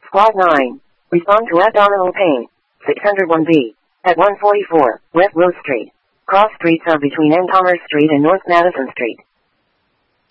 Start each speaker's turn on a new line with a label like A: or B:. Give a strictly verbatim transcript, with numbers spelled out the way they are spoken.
A: Squad nine. Respond to abdominal pain. six oh one B. At one forty-four, West Rose Street. Cross streets are between N. Commerce Street and North Madison Street.